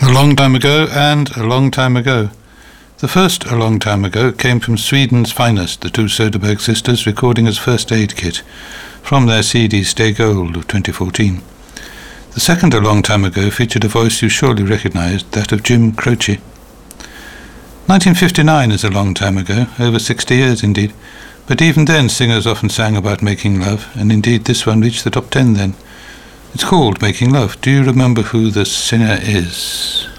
A long time ago and a long time ago. The first A Long Time Ago came from Sweden's finest, the two Soderbergh sisters, recording as First Aid Kit from their CD Stay Gold of 2014. The second A Long Time Ago featured a voice you surely recognised, that of Jim Croce. 1959 is a long time ago, over 60 years indeed, but even then singers often sang about making love, and indeed this one reached the top 10 then. It's called Making Love. Do you remember who the singer is?